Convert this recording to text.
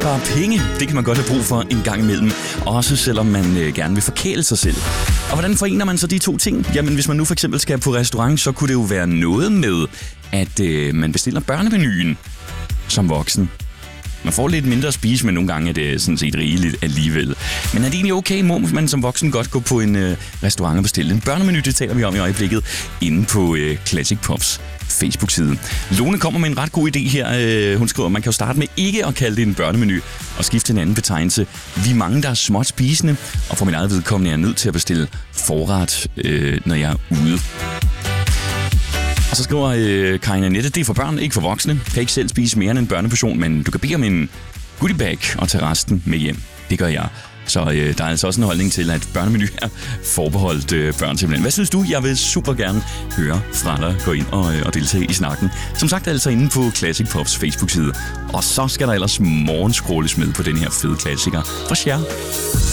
spare penge, det kan man godt have brug for en gang imellem. Også selvom man gerne vil forkæle sig selv. Og hvordan forener man så de to ting? Jamen, hvis man nu for eksempel skal på restaurant, så kunne det jo være noget med, at man bestiller børnemenuen som voksen. Man får lidt mindre at spise, men nogle gange er det sådan set rigeligt alligevel. Men er det egentlig okay, må man som voksen godt gå på en restaurant og bestille en børnemenu? Det taler vi om i øjeblikket inde på Classic Pops Facebook-side. Lone kommer med en ret god idé her. Hun skriver, at man kan jo starte med ikke at kalde det en børnemenu og skifte en anden betegnelse. Vi er mange, der er småt spisende, og for min eget vedkommende er jeg nødt til at bestille forret, når jeg er ude. Og så skriver Karin Annette, det er for børn, ikke for voksne. Kan ikke selv spise mere end en børneportion, men du kan bede om en goodie bag og tage resten med hjem. Det gør jeg. Så der er altså også en holdning til, at børnemenu er forbeholdt børn simpelthen. Hvad synes du? Jeg vil super gerne høre fra dig. Gå ind og deltage i snakken. Som sagt altså inde på Classic Pops Facebook-side. Og så skal der ellers morgenscrolles med på den her fede klassiker fra Cher.